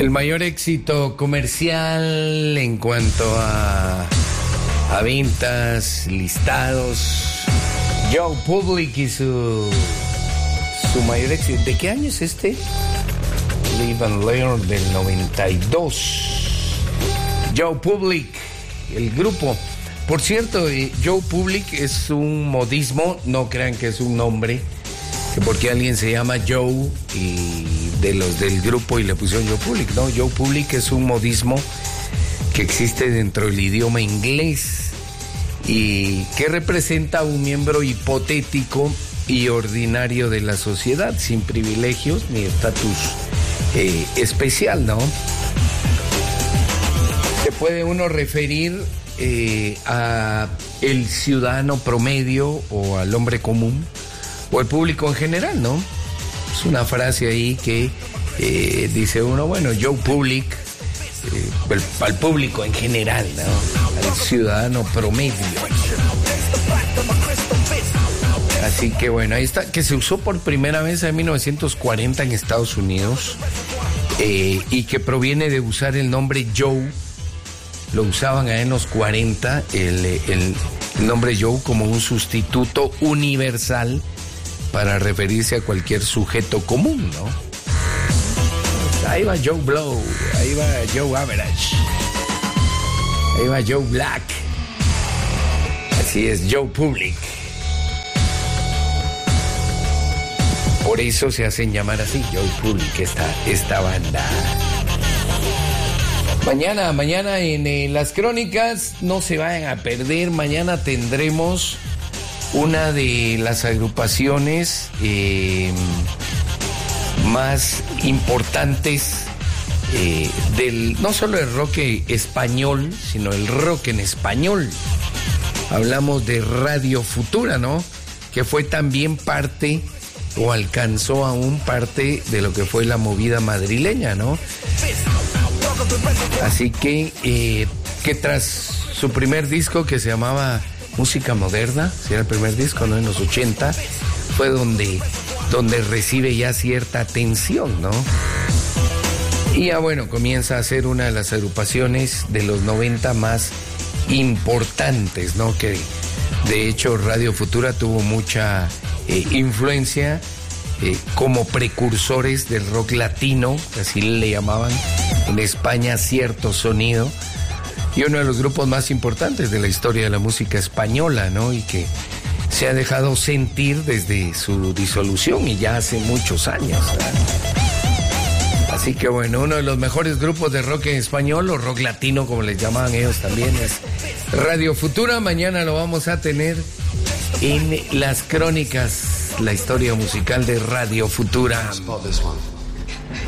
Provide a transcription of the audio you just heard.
El mayor éxito comercial en cuanto a ventas, listados. Joe Public y su mayor éxito. ¿De qué año es este? Live and Learn del 92. Joe Public, el grupo. Por cierto, Joe Public es un modismo, no crean que es un nombre, que porque alguien se llama Joe y de los del grupo y le pusieron Joe Public. No, Joe Public es un modismo que existe dentro del idioma inglés y que representa a un miembro hipotético y ordinario de la sociedad, sin privilegios ni estatus especial, ¿no? Se puede uno referir a el ciudadano promedio o al hombre común o al público en general, ¿no? Es una frase ahí que dice uno, bueno, Joe Public, al público en general, ¿no? Al ciudadano promedio. Así que bueno, ahí está, que se usó por primera vez en 1940 en Estados Unidos y que proviene de usar el nombre Joe. Lo usaban allá en los 40, el nombre Joe como un sustituto universal para referirse a cualquier sujeto común, ¿no? Ahí va Joe Blow, ahí va Joe Average, ahí va Joe Black. Así es, Joe Public. Por eso se hacen llamar así, Joe Public, esta banda. Mañana en las crónicas, no se vayan a perder, mañana tendremos una de las agrupaciones más importantes no solo el rock español, sino el rock en español. Hablamos de Radio Futura, ¿no? Que fue también parte o alcanzó aún parte de lo que fue la movida madrileña, ¿no? Así que tras su primer disco que se llamaba Música Moderna, si era el primer disco, ¿no? En los 80, fue donde recibe ya cierta atención, ¿no? Y ya bueno, comienza a ser una de las agrupaciones de los 90 más importantes, ¿no? Que de hecho Radio Futura tuvo mucha influencia como precursores del rock latino, así le llamaban en España cierto sonido, y uno de los grupos más importantes de la historia de la música española, ¿no? Y que se ha dejado sentir desde su disolución y ya hace muchos años, ¿no? Así que bueno, uno de los mejores grupos de rock en español, o rock latino como les llamaban ellos también, es Radio Futura. Mañana lo vamos a tener en las crónicas, la historia musical de Radio Futura.